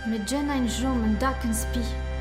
Met jen ein jom en daken spi.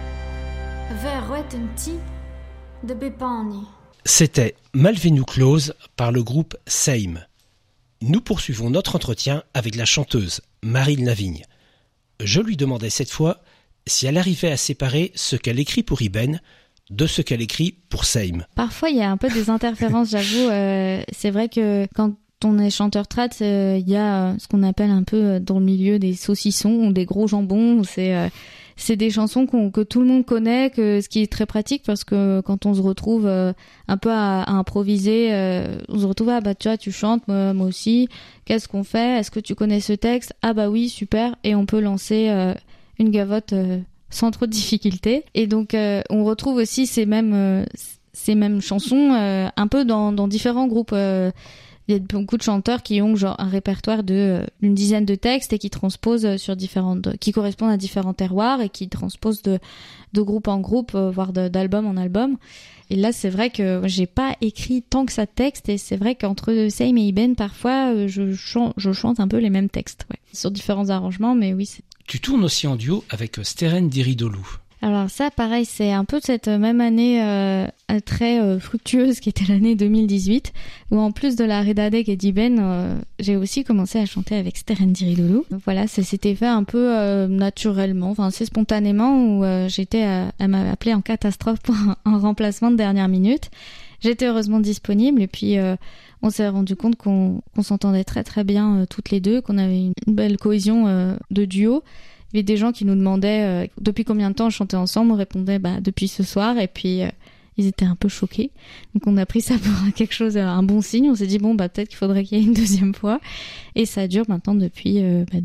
Ver rouet en ti de bepani. C'était Malvenu Close par le groupe Same. Nous poursuivons notre entretien avec la chanteuse Maryl Navigne. Je lui demandais cette fois si elle arrivait à séparer ce qu'elle écrit pour Iben de ce qu'elle écrit pour Same. Parfois, il y a un peu des interférences, j'avoue. C'est vrai que quand on est chanteur trad, il y a ce qu'on appelle un peu dans le milieu des saucissons ou des gros jambons. C'est des chansons que tout le monde connaît, ce qui est très pratique parce que quand on se retrouve un peu à improviser, on se retrouve tu vois, tu chantes, moi aussi. Qu'est-ce qu'on fait? Est-ce que tu connais ce texte? Ah bah oui, super. Et on peut lancer une gavotte sans trop de difficultés. Et donc on retrouve aussi ces mêmes chansons un peu dans différents groupes. Il y a beaucoup de chanteurs qui ont genre un répertoire d'une dizaine de textes et qui transposent qui correspondent à différents terroirs et qui transposent de groupe en groupe, voire d'album en album. Et là, c'est vrai que j'ai pas écrit tant que ça de textes et c'est vrai qu'entre Same et Iben, parfois, je chante un peu les mêmes textes, ouais. Sur différents arrangements, mais oui. Tu tournes aussi en duo avec Steren Diridolu. Alors ça, pareil, c'est un peu cette même année très fructueuse qui était l'année 2018, où en plus de la Redadeg et d'Iben, j'ai aussi commencé à chanter avec Steren Diridolu. Voilà, ça s'était fait un peu naturellement, enfin assez spontanément, où elle m'a appelé en catastrophe pour un remplacement de dernière minute. J'étais heureusement disponible et puis on s'est rendu compte qu'on s'entendait très très bien toutes les deux, qu'on avait une belle cohésion de duo. Il y avait des gens qui nous demandaient depuis combien de temps on chantait ensemble. On répondait depuis ce soir et puis ils étaient un peu choqués. Donc on a pris ça pour quelque chose, un bon signe. On s'est dit peut-être qu'il faudrait qu'il y ait une deuxième fois. Et ça dure maintenant depuis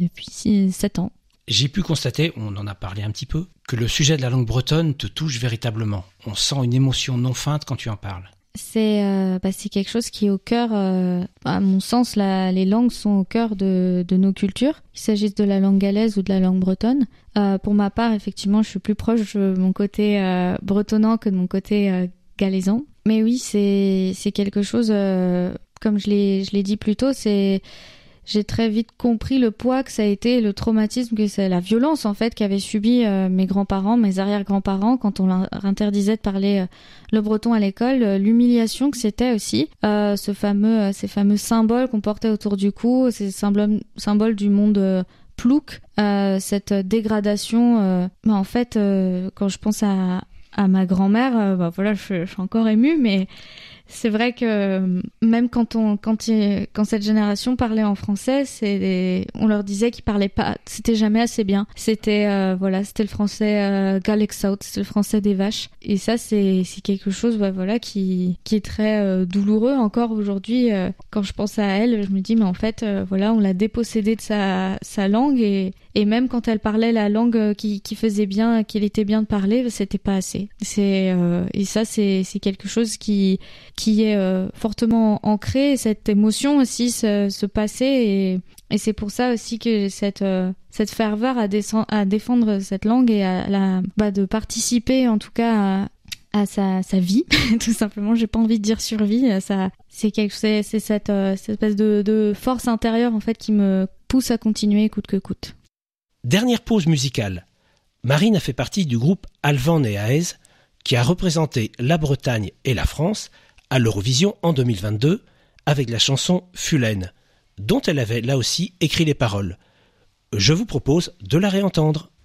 7 ans. J'ai pu constater, on en a parlé un petit peu, que le sujet de la langue bretonne te touche véritablement. On sent une émotion non feinte quand tu en parles. C'est quelque chose qui est au cœur, à mon sens, les langues sont au cœur de nos cultures, qu'il s'agisse de la langue galaise ou de la langue bretonne. Pour ma part, effectivement, je suis plus proche de mon côté bretonnant que de mon côté galaisan. Mais oui, c'est quelque chose, comme je l'ai dit plus tôt, j'ai très vite compris le poids que ça a été, le traumatisme, que c'est la violence en fait qu'avaient subi mes grands-parents, mes arrière-grands-parents quand on leur interdisait de parler le breton à l'école, l'humiliation que c'était aussi, ces fameux symboles qu'on portait autour du cou, ces symboles du monde plouc, cette dégradation. En fait, quand je pense à ma grand-mère, je suis encore émue, mais c'est vrai que même quand cette génération parlait en français, on leur disait qu'ils parlaient pas, c'était jamais assez bien. C'était le français Galexaut, c'était le français des vaches. Et ça c'est quelque chose qui est très douloureux encore aujourd'hui. Quand je pense à elle, je me dis mais en fait on l'a dépossédée de sa langue et même quand elle parlait la langue qui faisait bien, qu'il était bien de parler, c'était pas assez. Et ça c'est quelque chose qui est fortement ancré, cette émotion aussi, ce passé, et c'est pour ça aussi que cette ferveur à défendre cette langue et de participer en tout cas à sa vie, tout simplement. J'ai pas envie de dire survie, c'est cette espèce de force intérieure en fait qui me pousse à continuer coûte que coûte. Dernière pause musicale. Marine a fait partie du groupe Alvan et Aez qui a représenté la Bretagne et la France à l'Eurovision en 2022 avec la chanson Fulaine, dont elle avait là aussi écrit les paroles. Je vous propose de la réentendre.